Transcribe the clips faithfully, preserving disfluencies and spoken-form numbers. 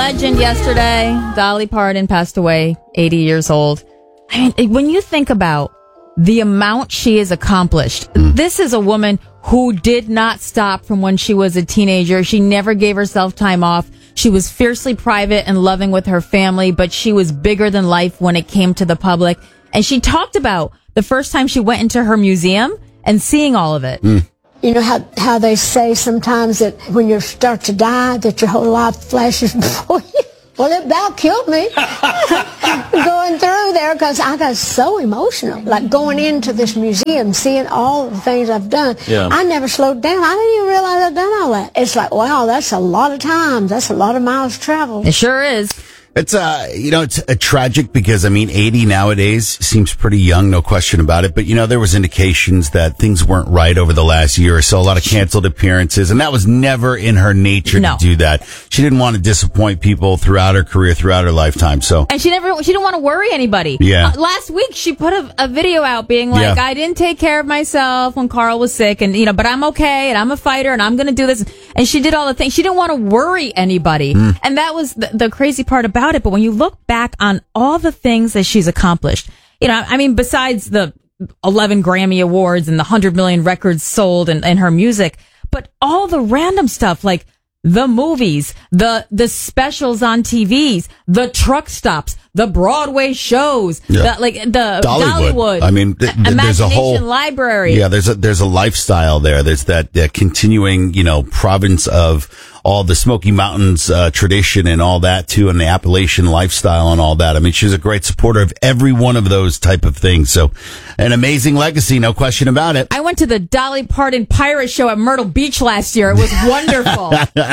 legend yesterday. Dolly Parton passed away, eighty years old. I mean, when you think about the amount she has accomplished, mm. this is a woman who did not stop from when she was a teenager. She never gave herself time off. She was fiercely private and loving with her family, but she was bigger than life when it came to the public. And she talked about the first time she went into her museum and seeing all of it. Mm. You know how, how they say sometimes that when you start to die, that your whole life flashes before you? Well, it about killed me going through there because I got so emotional. Like going into this museum, seeing all the things I've done. Yeah. I never slowed down. I didn't even realize I'd done all that. It's like, wow, that's a lot of time. That's a lot of miles traveled. It sure is. It's, uh, you know, it's uh, tragic because, I mean, eighty nowadays seems pretty young, no question about it. But, you know, there was indications that things weren't right over the last year or so. A lot of canceled appearances. And that was never in her nature no. to do that. She didn't want to disappoint people throughout her career, throughout her lifetime. So, And she never, she didn't want to worry anybody. Yeah. Uh, last week, she put a, a video out being like, yeah. I didn't take care of myself when Carl was sick. And, you know, but I'm okay. And I'm a fighter. And I'm going to do this. And she did all the things. She didn't want to worry anybody. Mm. And that was the, the crazy part about it. But when you look back on all the things that she's accomplished, you know, I mean, besides the eleven Grammy Awards and the one hundred million records sold and, and her music, but all the random stuff like the movies, the the specials on T Vs, the truck stops, the Broadway shows, yeah. the, like the Dollywood. Dollywood. I mean, th- th- there's a whole library. Yeah, there's a there's a lifestyle there. There's that uh, continuing, you know, province of all the Smoky Mountains uh, tradition and all that too, and the Appalachian lifestyle and all that. I mean, she's a great supporter of every one of those type of things. So, an amazing legacy, no question about it. I went to the Dolly Parton Pirate Show at Myrtle Beach last year. It was wonderful.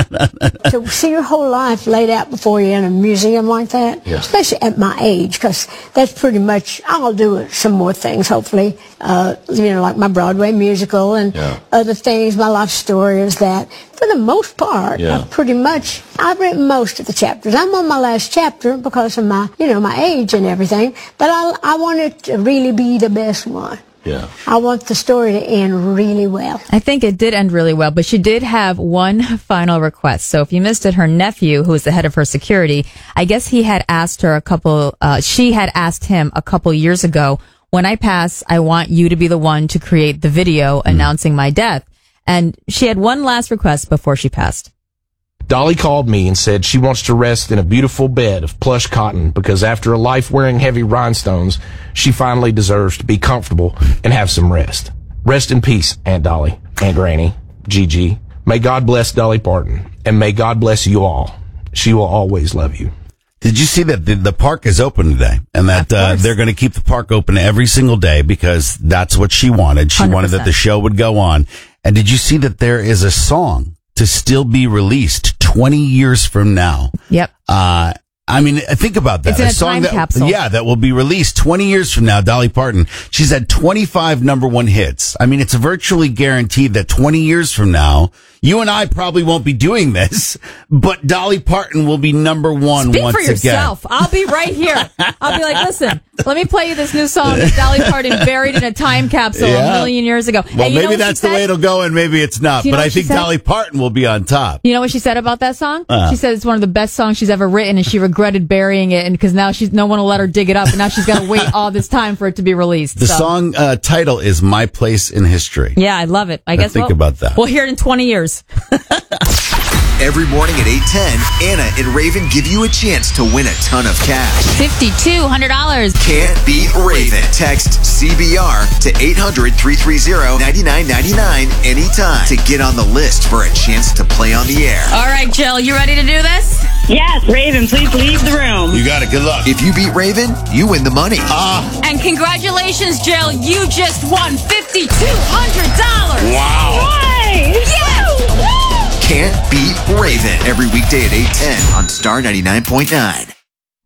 To see your whole life laid out before you in a museum like that, yeah. especially at my age, because that's pretty much, I'll do some more things, hopefully, uh, you know, like my Broadway musical and yeah. other things. My life story is that, for the most part, yeah. I pretty much, I've written most of the chapters. I'm on my last chapter because of my, you know, my age and everything, but I, I want it to really be the best one. Yeah. I want the story to end really well. I think it did end really well, but she did have one final request. So if you missed it, her nephew, who was the head of her security, I guess he had asked her a couple, uh, she had asked him a couple years ago, when I pass, I want you to be the one to create the video mm. announcing my death. And she had one last request before she passed. Dolly called me and said she wants to rest in a beautiful bed of plush cotton because after a life wearing heavy rhinestones, she finally deserves to be comfortable and have some rest. Rest in peace, Aunt Dolly, Aunt Granny, Gigi. May God bless Dolly Parton, and may God bless you all. She will always love you. Did you see that the, the park is open today and that uh, they're going to keep the park open every single day because that's what she wanted. She one hundred percent wanted that the show would go on. And did you see that there is a song to still be released twenty years from now? Yep. Uh, I mean, think about that. It's in a, a song time that, capsule. Yeah, that will be released twenty years from now, Dolly Parton. She's had twenty-five number one hits. I mean, it's virtually guaranteed that twenty years from now, you and I probably won't be doing this, but Dolly Parton will be number one Speak once for yourself. again. I'll be right here. I'll be like, listen, let me play you this new song that Dolly Parton buried in a time capsule yeah. a million years ago. Well, maybe that's the way it'll go and maybe it's not, but I think Dolly Parton will be on top. You know what she said about that song? Uh. She said it's one of the best songs she's ever written and she regretted burying it and because now she's no one will let her dig it up and now she's got to wait all this time for it to be released. The so. song uh, title is My Place in History. Yeah, I love it. I guess think we'll, about that. We'll hear it in twenty years. Every morning at eight ten, Anna and Raven give you a chance to win a ton of cash. five thousand two hundred dollars. Can't beat Raven. Text C B R to eight hundred, three three zero, nine nine nine nine anytime to get on the list for a chance to play on the air. All right, Jill, you ready to do this? Yes, Raven, please leave the room. You got it. Good luck. If you beat Raven, you win the money. Ah. Uh, and congratulations, Jill. You just won five thousand two hundred dollars. Wow. Why? Yeah. Can't beat Raven. Every weekday at eight ten on Star ninety-nine point nine.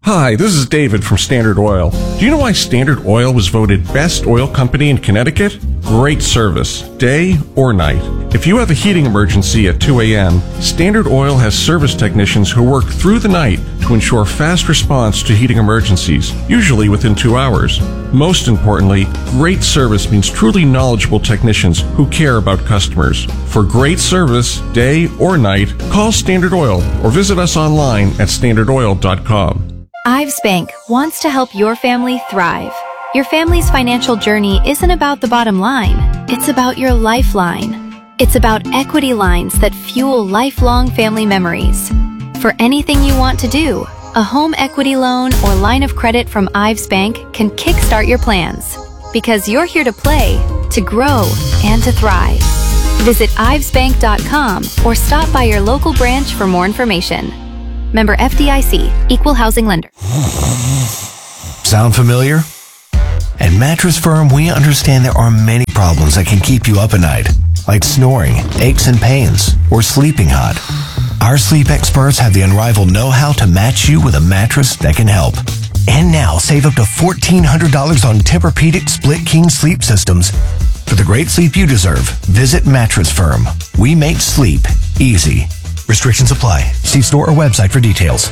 Hi, this is David from Standard Oil. Do you know why Standard Oil was voted best oil company in Connecticut? Great service, day or night. If you have a heating emergency at two a.m., Standard Oil has service technicians who work through the night to ensure fast response to heating emergencies, usually within two hours. Most importantly, great service means truly knowledgeable technicians who care about customers. For great service, day or night, call Standard Oil or visit us online at standard oil dot com. Ives Bank wants to help your family thrive. Your family's financial journey isn't about the bottom line. It's about your lifeline. It's about equity lines that fuel lifelong family memories. For anything you want to do, a home equity loan or line of credit from Ives Bank can kickstart your plans. Because you're here to play, to grow, and to thrive. Visit ives bank dot com or stop by your local branch for more information. Member F D I C, Equal Housing Lender. Sound familiar? At Mattress Firm, we understand there are many problems that can keep you up at night, like snoring, aches and pains, or sleeping hot. Our sleep experts have the unrivaled know-how to match you with a mattress that can help. And now, save up to fourteen hundred dollars on Tempur-Pedic Split King sleep systems. For the great sleep you deserve, visit Mattress Firm. We make sleep easy. Restrictions apply. See store or website for details.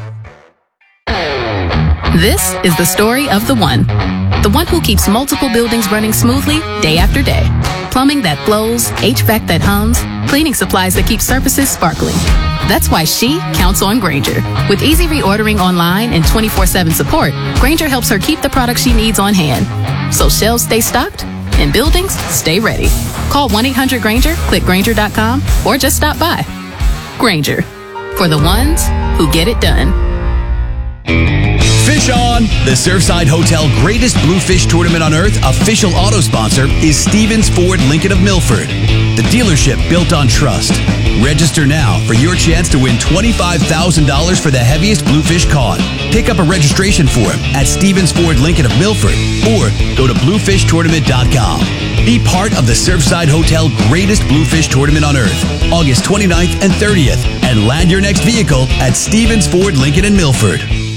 This is the story of the one. The one who keeps multiple buildings running smoothly day after day. Plumbing that flows, H V A C that hums, cleaning supplies that keep surfaces sparkling. That's why she counts on Grainger. With easy reordering online and twenty-four seven support, Grainger helps her keep the products she needs on hand. So shelves stay stocked and buildings stay ready. Call one eight hundred Grainger, click Grainger dot com, or just stop by. Grainger, for the ones who get it done. Fish on! The Surfside Hotel Greatest Bluefish Tournament on Earth official auto sponsor is Stevens Ford Lincoln of Milford, the dealership built on trust. Register now for your chance to win twenty-five thousand dollars for the heaviest bluefish caught. Pick up a registration form at Stevens Ford Lincoln of Milford or go to bluefish tournament dot com. Be part of the Surfside Hotel Greatest Bluefish Tournament on Earth, August twenty-ninth and thirtieth, and land your next vehicle at Stevens Ford Lincoln in Milford.